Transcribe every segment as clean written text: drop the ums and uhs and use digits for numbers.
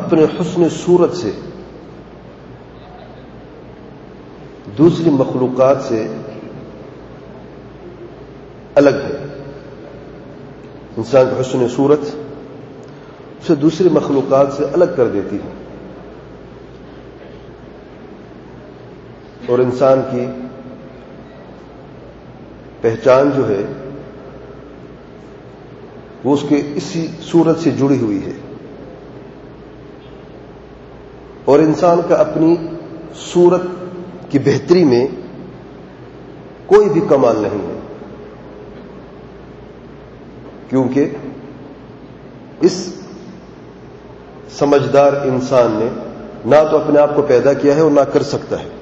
اپنے حسن صورت سے دوسری مخلوقات سے الگ ہے. انسان کی حسن صورت اسے دوسری مخلوقات سے الگ کر دیتی ہے، اور انسان کی پہچان جو ہے وہ اس کے اسی صورت سے جڑی ہوئی ہے، اور انسان کا اپنی صورت کی بہتری میں کوئی بھی کمال نہیں ہے، کیونکہ اس سمجھدار انسان نے نہ تو اپنے آپ کو پیدا کیا ہے اور نہ کر سکتا ہے.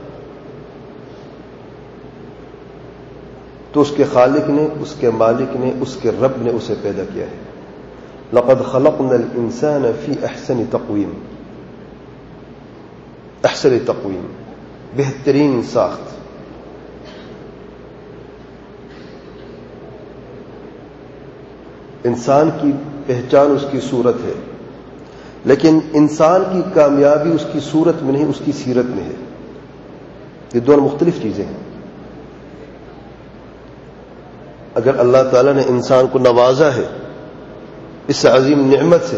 تو اس کے خالق نے، اس کے مالک نے، اس کے رب نے اسے پیدا کیا ہے. لقد خلقنا الانسان فی احسن تقویم، احسن تقویم، بہترین ساخت. انسان کی پہچان اس کی صورت ہے، لیکن انسان کی کامیابی اس کی صورت میں نہیں، اس کی سیرت میں ہے. یہ دونوں مختلف چیزیں ہیں. اگر اللہ تعالیٰ نے انسان کو نوازا ہے اس عظیم نعمت سے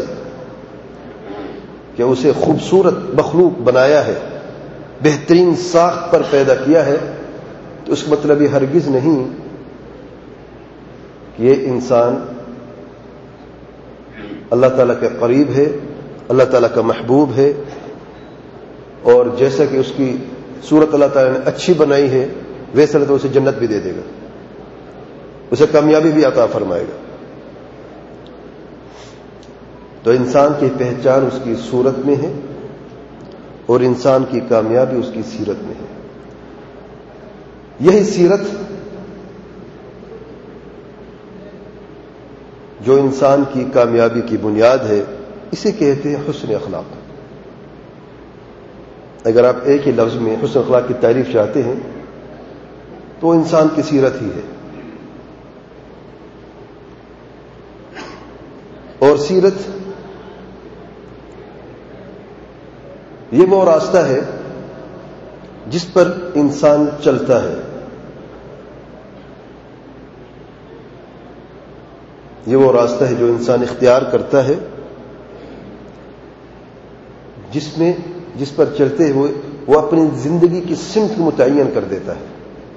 کہ اسے خوبصورت مخلوق بنایا ہے، بہترین ساخت پر پیدا کیا ہے، تو اس کا مطلب یہ ہرگز نہیں کہ یہ انسان اللہ تعالیٰ کے قریب ہے، اللہ تعالیٰ کا محبوب ہے، اور جیسا کہ اس کی صورت اللہ تعالیٰ نے اچھی بنائی ہے ویسا تو اسے جنت بھی دے دے گا، اسے کامیابی بھی عطا فرمائے گا. تو انسان کی پہچان اس کی صورت میں ہے اور انسان کی کامیابی اس کی سیرت میں ہے. یہی سیرت جو انسان کی کامیابی کی بنیاد ہے، اسے کہتے ہیں حسن اخلاق. اگر آپ ایک ہی لفظ میں حسن اخلاق کی تعریف چاہتے ہیں تو انسان کی سیرت ہی ہے. اور سیرت یہ وہ راستہ ہے جس پر انسان چلتا ہے، یہ وہ راستہ ہے جو انسان اختیار کرتا ہے، جس پر چلتے ہوئے وہ اپنی زندگی کی سمت متعین کر دیتا ہے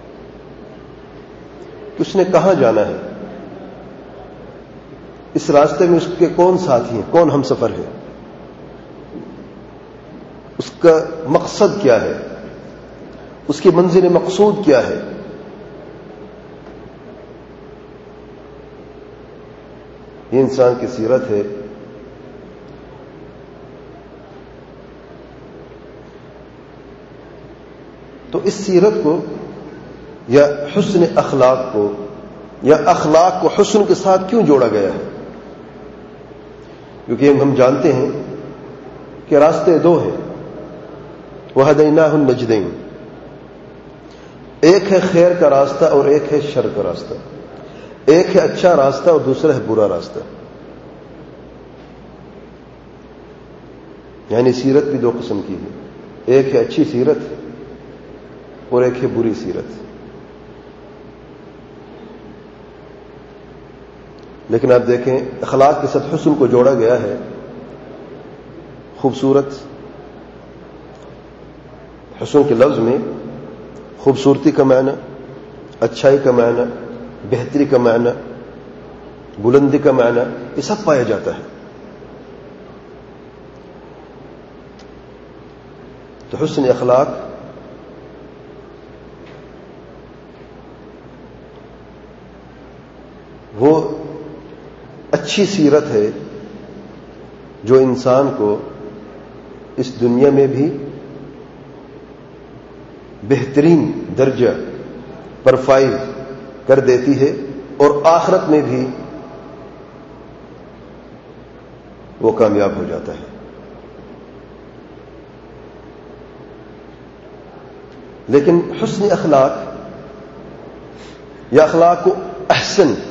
کہ اس نے کہاں جانا ہے، اس راستے میں اس کے کون ساتھی ہیں، کون ہم سفر ہے، اس کا مقصد کیا ہے، اس کی منزل مقصود کیا ہے. یہ انسان کی سیرت ہے. تو اس سیرت کو یا حسن اخلاق کو یا اخلاق کو حسن کے ساتھ کیوں جوڑا گیا ہے؟ کیونکہ ہم جانتے ہیں کہ راستے دو ہیں، وَهَدَيْنَاهُ النَّجْدَيْنِ. ایک ہے خیر کا راستہ اور ایک ہے شر کا راستہ. ایک ہے اچھا راستہ اور دوسرا ہے برا راستہ. یعنی سیرت بھی دو قسم کی ہے، ایک ہے اچھی سیرت اور ایک ہے بری سیرت. لیکن آپ دیکھیں اخلاق کے ساتھ حسن کو جوڑا گیا ہے. خوبصورت، حسن کے لفظ میں خوبصورتی کا معنی، اچھائی کا معنی، بہتری کا معنی، بلندی کا معنی، یہ سب پایا جاتا ہے. تو حسن اخلاق وہ اچھی سیرت ہے جو انسان کو اس دنیا میں بھی بہترین درجہ پر فائز کر دیتی ہے اور آخرت میں بھی وہ کامیاب ہو جاتا ہے. لیکن حسن اخلاق یا اخلاق کو احسن